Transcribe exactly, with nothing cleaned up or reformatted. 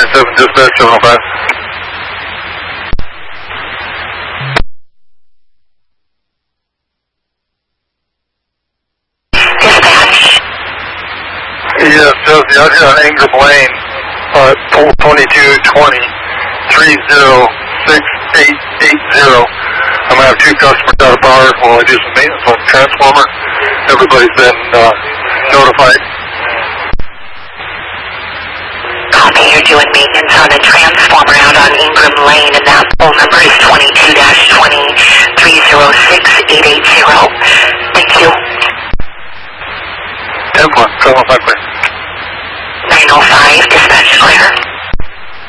seven, dispatch seven oh five. Yes, Josie, out here on Ingram Lane, uh, pole twenty-two twenty, three zero six eight eight zero. I'm going to have two customers out of power while I do some maintenance on the transformer. Everybody's been uh, notified. Copy, you're doing maintenance on a transformer out on Ingram Lane, and that pole number is twenty-two twenty, three zero six eight eight zero. Thank you. ten one, seven oh five clear. nine oh five, dispatch clear.